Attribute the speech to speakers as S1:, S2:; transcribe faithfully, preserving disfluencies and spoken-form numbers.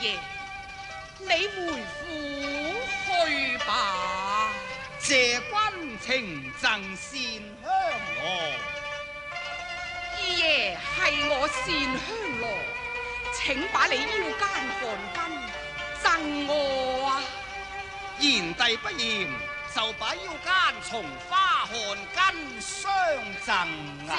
S1: 爺，你回府去吧。
S2: 謝君情贈線香羅，
S1: 二爺係我線香羅，請把你腰間汗巾贈我啊！
S2: 賢弟不嫌，就把腰間松花汗巾相贈啊！